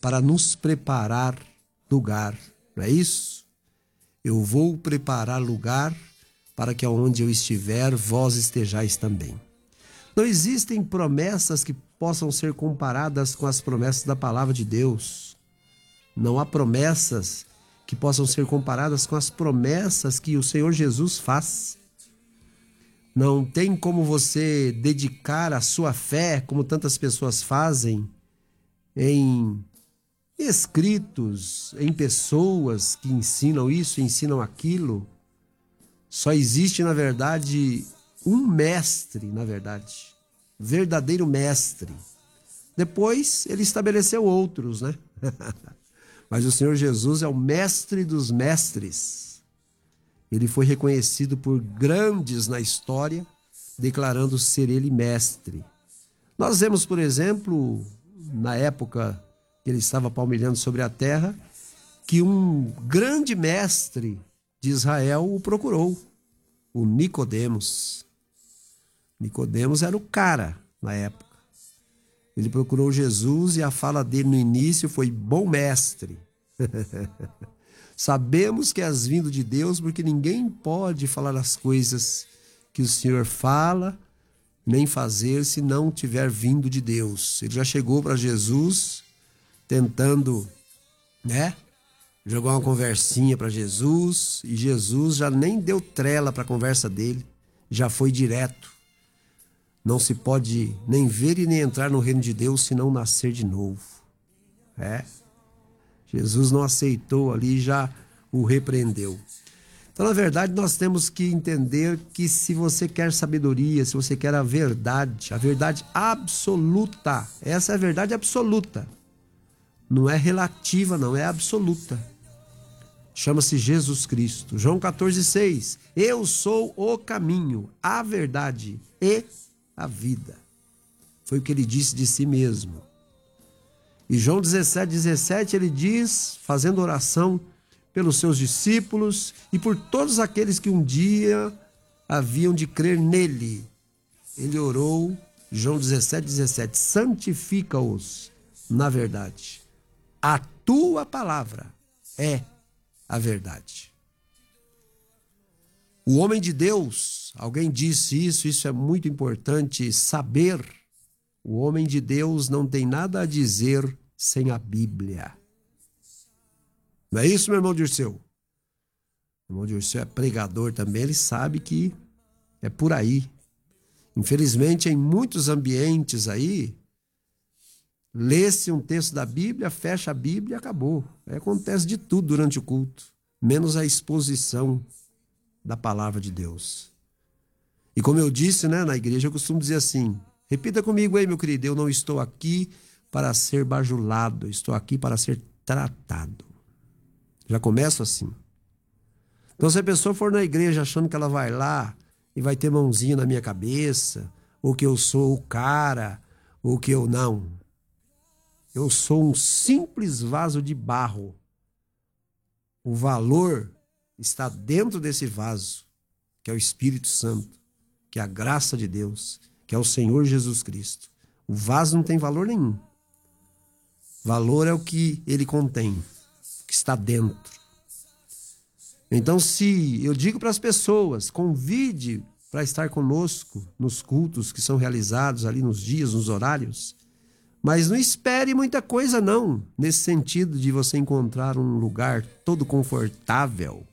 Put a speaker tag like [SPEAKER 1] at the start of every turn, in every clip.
[SPEAKER 1] para nos preparar lugar, não é isso? Eu vou preparar lugar para que aonde eu estiver, vós estejais também. Não existem promessas que possam ser comparadas com as promessas da palavra de Deus. Não há promessas que possam ser comparadas com as promessas que o Senhor Jesus faz. Não tem como você dedicar a sua fé, como tantas pessoas fazem, em escritos, em pessoas que ensinam isso, ensinam aquilo. Só existe, na verdade, um mestre, verdadeiro mestre. Depois ele estabeleceu outros, né? Mas o Senhor Jesus é o mestre dos mestres. Ele foi reconhecido por grandes na história, declarando ser ele mestre. Nós vemos, por exemplo, na época que ele estava palmilhando sobre a terra, que um grande mestre de Israel o procurou, o Nicodemos. Nicodemos era o cara na época. Ele procurou Jesus e a fala dele no início foi: bom mestre. Sabemos que és vindo de Deus, porque ninguém pode falar as coisas que o Senhor fala, nem fazer se não tiver vindo de Deus. Ele já chegou para Jesus tentando, jogar uma conversinha para Jesus, e Jesus já nem deu trela para a conversa dele, já foi direto. Não se pode nem ver e nem entrar no reino de Deus se não nascer de novo. Jesus não aceitou ali, já o repreendeu. Então, na verdade, nós temos que entender que se você quer sabedoria, se você quer a verdade absoluta, essa é a verdade absoluta. Não é relativa, não, é absoluta. Chama-se Jesus Cristo. João 14,6. Eu sou o caminho, a verdade e a vida. Foi o que ele disse de si mesmo. E João 17,17 ele diz, fazendo oração pelos seus discípulos e por todos aqueles que um dia haviam de crer nele. Ele orou, João 17,17, santifica-os na verdade. A tua palavra é a verdade. O homem de Deus, alguém disse isso é muito importante saber. O homem de Deus não tem nada a dizer sem a Bíblia. Não é isso, meu irmão Dirceu? O irmão Dirceu é pregador também, ele sabe que é por aí. Infelizmente, em muitos ambientes aí, lê-se um texto da Bíblia, fecha a Bíblia e acabou. Aí acontece de tudo durante o culto, menos a exposição da palavra de Deus. E como eu disse, na igreja, eu costumo dizer assim, repita comigo aí, meu querido, eu não estou aqui para ser bajulado, estou aqui para ser tratado. Já começo assim. Então, se a pessoa for na igreja achando que ela vai lá e vai ter mãozinha na minha cabeça, ou que eu sou o cara, ou que eu não. Eu sou um simples vaso de barro. O valor está dentro desse vaso, que é o Espírito Santo, que é a graça de Deus, que é o Senhor Jesus Cristo. O vaso não tem valor nenhum. Valor é o que ele contém, o que está dentro. Então, se eu digo para as pessoas, convide para estar conosco nos cultos que são realizados ali nos dias, nos horários, mas não espere muita coisa não, nesse sentido de você encontrar um lugar todo confortável.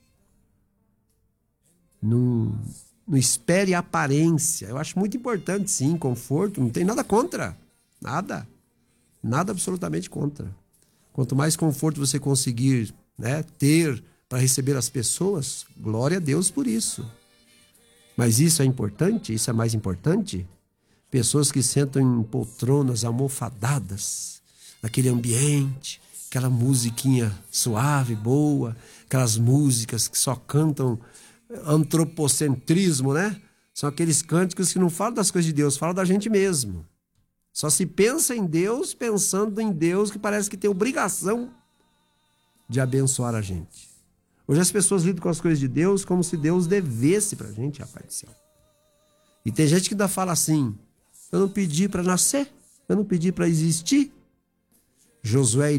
[SPEAKER 1] Não espere a aparência. Eu acho muito importante, sim, conforto, não tem nada contra, nada absolutamente contra. Quanto mais conforto você conseguir, ter para receber as pessoas, glória a Deus por isso. Mas isso é importante? Isso é mais importante? Pessoas que sentam em poltronas almofadadas, naquele ambiente, aquela musiquinha suave, boa, aquelas músicas que só cantam antropocentrismo, São aqueles cânticos que não falam das coisas de Deus, falam da gente mesmo. Só se pensa em Deus, pensando em Deus, que parece que tem obrigação de abençoar a gente. Hoje as pessoas lidam com as coisas de Deus como se Deus devesse pra gente, rapaz do céu. E tem gente que ainda fala assim, eu não pedi para nascer, eu não pedi para existir. Josué